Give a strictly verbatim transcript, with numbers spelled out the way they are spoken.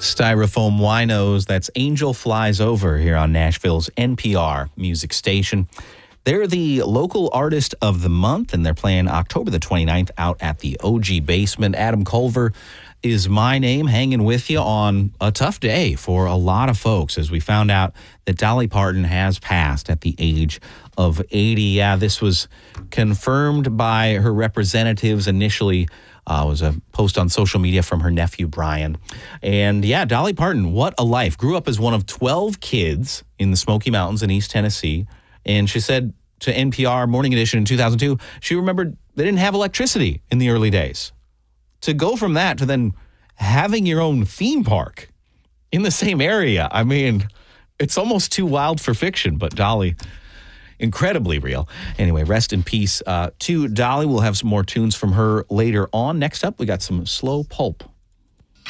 Styrofoam Winos, that's Angel Flies Over here on Nashville's N P R music station. They're the local artist of the month, and they're playing October the twenty-ninth out at the O G Basement. Adam Culver is my name, hanging with you on a tough day for a lot of folks as we found out that Dolly Parton has passed at the age of eighty. Yeah, this was confirmed by her representatives initially. Uh, was a post on social media from her nephew, Brian. And yeah, Dolly Parton, what a life. Grew up as one of twelve kids in the Smoky Mountains in East Tennessee. And she said to N P R Morning Edition in two thousand two, she remembered they didn't have electricity in the early days. To go from that to then having your own theme park in the same area, I mean, it's almost too wild for fiction, but Dolly, incredibly real. Anyway, rest in peace uh, to Dolly. We'll have some more tunes from her later on. Next up, we got some slow pulp.